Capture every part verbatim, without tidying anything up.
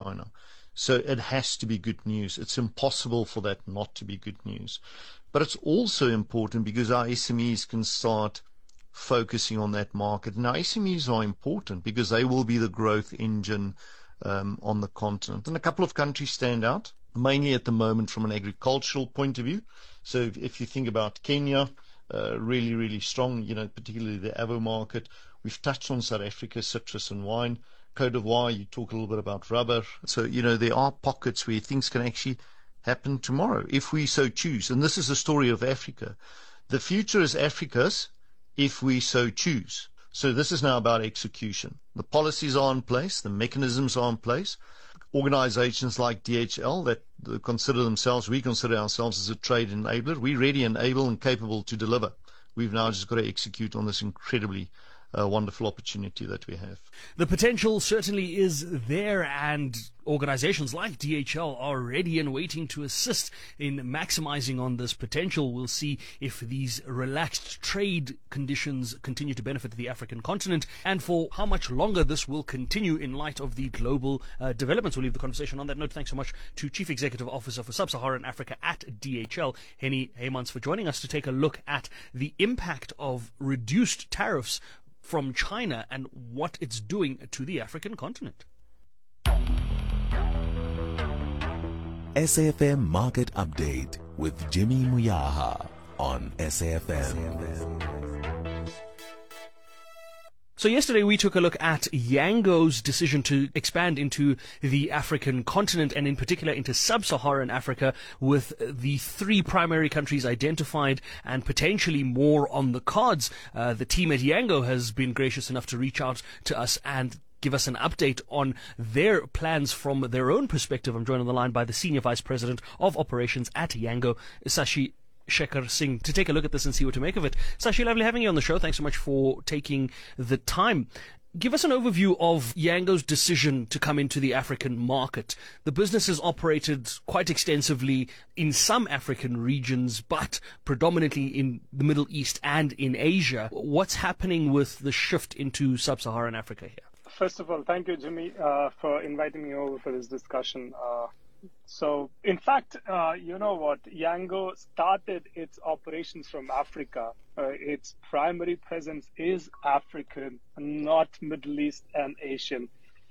China. So it has to be good news. It's impossible for that not to be good news. But it's also important because our S M Es can start focusing on that market. Now, S M Es are important because they will be the growth engine um, on the continent. And a couple of countries stand out, mainly at the moment from an agricultural point of view. So if, if you think about Kenya, uh, really, really strong, you know, particularly the avo market. We've touched on South Africa, citrus and wine. Côte d'Ivoire, you talk a little bit about rubber. So, you know, there are pockets where things can actually happen tomorrow if we so choose. And this is the story of Africa. The future is Africa's if we so choose. So this is now about execution. The policies are in place. The mechanisms are in place. Organizations like D H L that consider themselves, we consider ourselves as a trade enabler. We're ready and able and capable to deliver. We've now just got to execute on this incredibly a wonderful opportunity that we have. The potential certainly is there, and organizations like D H L are ready and waiting to assist in maximizing on this potential. We'll see if these relaxed trade conditions continue to benefit the African continent and for how much longer this will continue in light of the global uh, developments. We'll leave the conversation on that note. Thanks so much to Chief Executive Officer for Sub-Saharan Africa at D H L, Henny Heymans, for joining us to take a look at the impact of reduced tariffs from China and what it's doing to the African continent. S A F M Market Update with Jimmy Muyaha on S A F M. So yesterday we took a look at Yango's decision to expand into the African continent and in particular into sub-Saharan Africa, with the three primary countries identified and potentially more on the cards. Uh, the team at Yango has been gracious enough to reach out to us and give us an update on their plans from their own perspective. I'm joined on the line by the Senior Vice President of Operations at Yango, Sashi Shekhar Singh, to take a look at this and see what to make of it. Sashi, lovely having you on the show. Thanks so much for taking the time. Give us an overview of Yango's decision to come into the African market. The business has operated quite extensively in some African regions, but predominantly in the Middle East and in Asia. What's happening with the shift into sub-Saharan Africa here? First of all, thank you, Jimmy, uh, for inviting me over for this discussion. Uh, So, in fact, uh, you know what, Yango started its operations from Africa. Uh, its primary presence is African, not Middle East and Asian.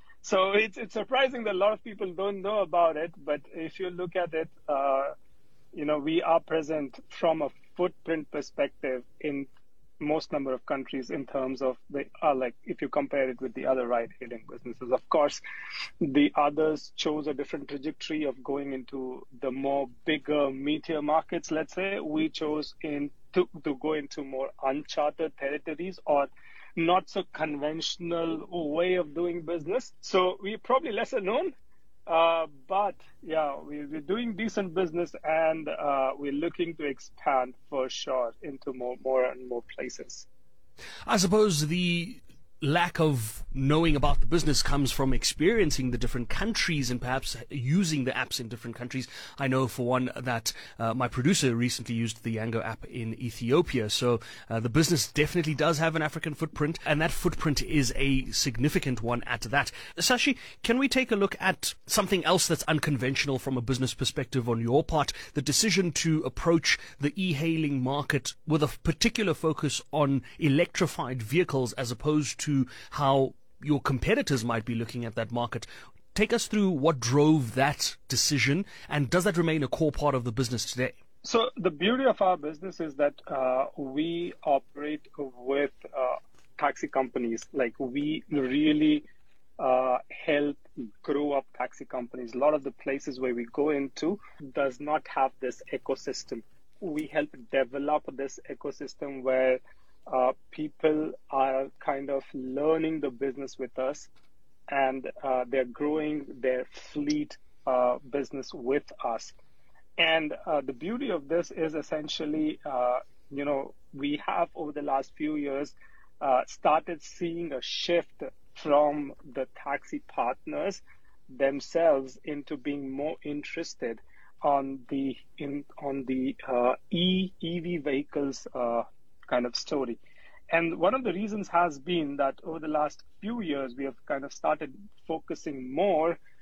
So it's it's surprising that a lot of people don't know about it, but if you look at it, uh, you know, we are present from a footprint perspective in most number of countries in terms of the uh, like if you compare it with the other ride-hailing businesses. Of course, the others chose a different trajectory of going into the more bigger, meatier markets, let's say. We chose in to, to go into more uncharted territories or not so conventional way of doing business. So we're probably lesser known. Uh, but yeah, we, we're doing decent business, and uh, we're looking to expand for sure into more, more and more places. I suppose the lack of knowing about the business comes from experiencing the different countries and perhaps using the apps in different countries. I know for one that uh, my producer recently used the Yango app in Ethiopia. So uh, the business definitely does have an African footprint, and that footprint is a significant one at that. Sashi, can we take a look at something else that's unconventional from a business perspective on your part? The decision to approach the e-hailing market with a particular focus on electrified vehicles as opposed to to how your competitors might be looking at that market. Take us through what drove that decision, and does that remain a core part of the business today? So the beauty of our business is that uh, we operate with uh, taxi companies. Like, we really uh, help grow up taxi companies. A lot of the places where we go into does not have this ecosystem. We help develop this ecosystem where Uh, people are kind of learning the business with us, and uh, they're growing their fleet uh, business with us. And uh, the beauty of this is essentially, uh, you know, we have over the last few years uh, started seeing a shift from the taxi partners themselves into being more interested on the in on the uh, e EV vehicles uh, kind of story. And one of the reasons has been that over the last few years, we have kind of started focusing more